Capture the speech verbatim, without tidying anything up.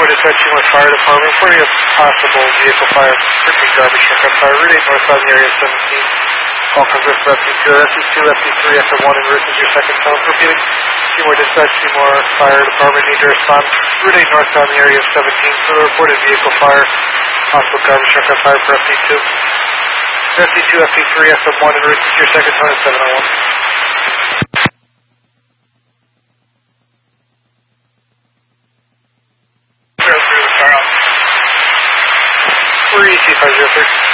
Seymour Dispatch, Seymour Fire Department, reporting a possible vehicle fire, freaking garbage truck on fire, route eight north on the area seventeen. Call comes in for F D two, F D two, F D three, F M one, and route is your second phone. Repeating, Seymour Dispatch, Seymour Fire Department, need to respond. Route eight north on the area of seventeen for the reported vehicle fire, possible garbage truck on fire for F D two. F D two, F D three, F M one, and route is your second phone at seven oh one. We're E C five zero three.